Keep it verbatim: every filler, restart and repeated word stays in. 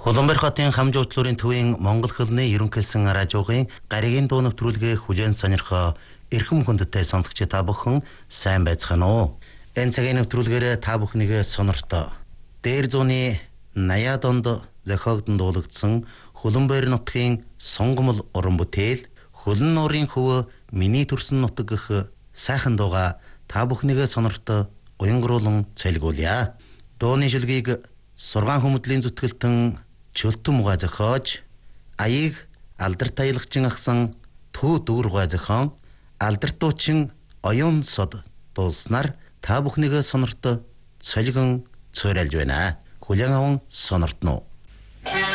Улаанбаатар хотын хамжуудлын төвийн Монгол хэлний ерөнхийлсэн радиогийн гаригийн дуу нэвтрүүлгээ хүлээн сонирхоо эрхэм хүндтэй сонсогч та бүхэн сайн байцгаана уу? Энэ цагийн нэвтрүүлгээр та бүхнийг сонирхтоо дээр зууны наяад онд зохиогдсон дуулагдсан Улаанбаатар нутгийн сонгомл уран бүтээл Хөлн нуурын хөв миний төрсөн нутаг гэх сайхан дууга та бүхнийг сонирхтоо уянгруулан цэлгүүлье. Дууны шүлгийг Сургаан хүмүүдлийн зүтгэлтэн Чөлтөн муга зохиож аяыг алдарт аялагчин ахсан Түү дүүргуй зохион алдарт дуучин Оюун сод дуулснаар та бүхнийг сонирхтоо цолгон цөөрэлж байна. Хүлээн аван сонирхтно.